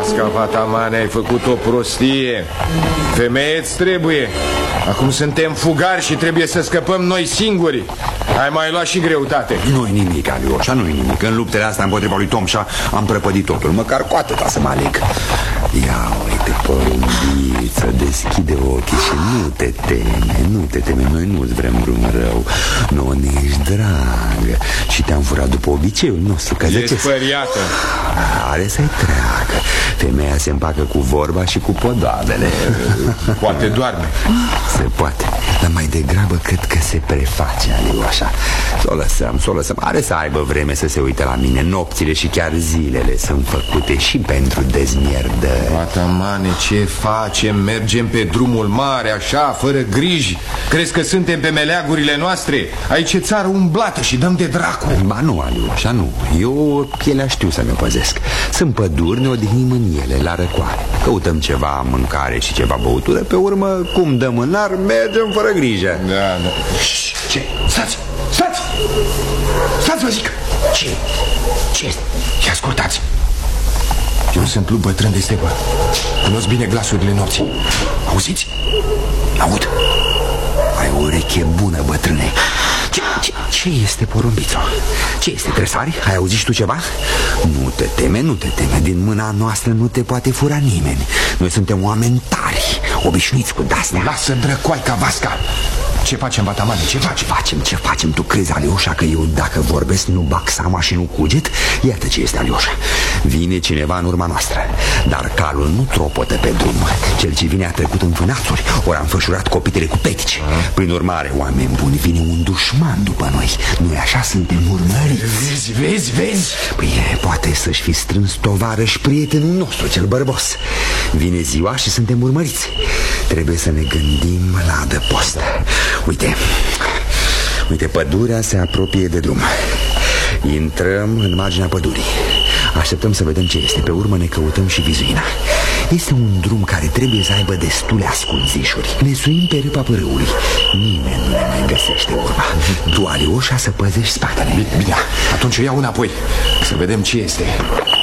Vasca, Vatamane, ai făcut o prostie. Femeie-ți trebuie. Acum suntem fugari și trebuie să scăpăm noi singuri. Ai mai luat și greutate. Nu-i nimic, Alioșa, nu-i nimic. În luptele astea împotriva lui Tomșa am prăpădit totul. Măcar cu atâta să mă aleg. Ia uite, porumbiță, deschide ochii și nu te teme, nu te teme. Noi nu-ți vrem drum rău. Nu ne ești dragă. Și te-am furat după obiceiul nostru. E spăriată. Are să-i treacă. Femeia se împacă cu vorba și cu podoabele. Poate doarme. Se poate, dar mai degrabă cred că se preface, Alioșa. S-o lăsăm, are să aibă vreme să se uite la mine. Nopțile și chiar zilele sunt făcute și pentru dezmierdări. Vatamane, ce facem? Mergem pe drumul mare, așa, fără griji. Crezi că suntem pe meleagurile noastre? Aici e țară umblată și dăm de dracu. Ba nu, Alioșa, nu. Eu pielea știu să mi-o păzesc. Sunt păduri, ne odihnim în ele, la răcoare. Căutăm ceva mâncare și ceva băutură. Pe urmă, cum dăm în ar, mergem fără grijă. Da. Ce? Stați! Stați, vă zic! Ce este? Și ascultați! Eu sunt lup bătrân de stepă. Cunosc bine glasurile nopții. Auziți? Aud. Ai o ureche bună, bătrâne. Ce este, porumbițo? Ce este, tresari? Ai auzit și tu ceva? Nu te teme. Din mâna noastră nu te poate fura nimeni. Noi suntem oameni tari, obișnuiți cu de-astea. Lasă drăcoaica, Vasca. Ce facem, Vatamane? Ce facem? Tu crezi, Alioșa, că eu dacă vorbesc nu bag seama și nu cuget? Iată ce este, Alioșa. Vine cineva în urma noastră, dar calul nu tropotă pe drum. Cel ce vine a trecut în vânațuri, ori a înfășurat copitele cu petici. Prin urmare, oameni buni, vine un dușman după noi. Noi așa suntem urmăriți. Vezi? Păi poate să-și fi strâns tovarăși prietenul nostru, cel bărbos. Vine ziua și suntem urmăriți. Trebuie să ne gândim la adăpost. Uite, pădurea se apropie de drum. Intrăm în marginea pădurii. Așteptăm să vedem ce este. Pe urmă ne căutăm și vizuina. Este un drum care trebuie să aibă destule ascunzișuri. Ne suim pe râpa pârâului. Nimeni nu ne mai găsește urma. Tu, Alioșa, să păzești spatele. Bine, atunci o iau înapoi. Să vedem ce este.